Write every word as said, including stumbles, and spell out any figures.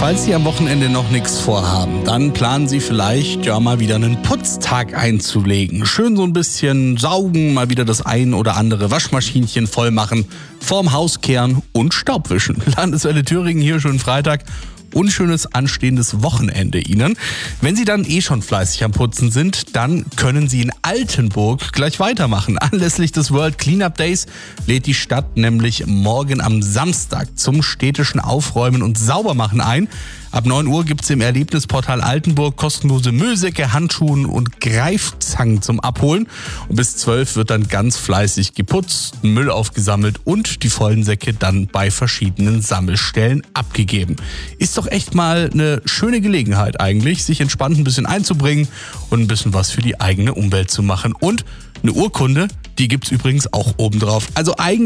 Falls Sie am Wochenende noch nichts vorhaben, dann planen Sie vielleicht ja mal wieder einen Putztag einzulegen. Schön so ein bisschen saugen, mal wieder das ein oder andere Waschmaschinchen voll machen, vorm Haus kehren und Staubwischen. Landeswelle Thüringen hier, schönen Freitag. Unschönes anstehendes Wochenende Ihnen. Wenn Sie dann eh schon fleißig am Putzen sind, dann können Sie in Altenburg gleich weitermachen. Anlässlich des World Cleanup Days lädt die Stadt nämlich morgen am Samstag zum städtischen Aufräumen und Saubermachen ein. Ab neun Uhr gibt es im Erlebnisportal Altenburg kostenlose Müllsäcke, Handschuhen und Greifzangen zum Abholen. Und bis zwölf wird dann ganz fleißig geputzt, Müll aufgesammelt und die vollen Säcke dann bei verschiedenen Sammelstellen abgegeben. Ist doch echt mal eine schöne Gelegenheit eigentlich, sich entspannt ein bisschen einzubringen und ein bisschen was für die eigene Umwelt zu machen. Und eine Urkunde, die gibt's übrigens auch obendrauf. Also eigentlich